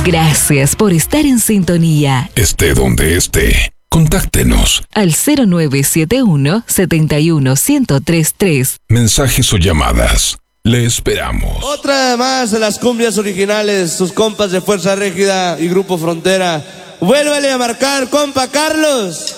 Gracias por estar en sintonía. Esté donde esté, contáctenos al 0971 71 1033. Mensajes o llamadas. Le esperamos. Otra más de las cumbias originales, sus compas de Fuerza Régida y Grupo Frontera. Vuélvele a marcar, compa Carlos.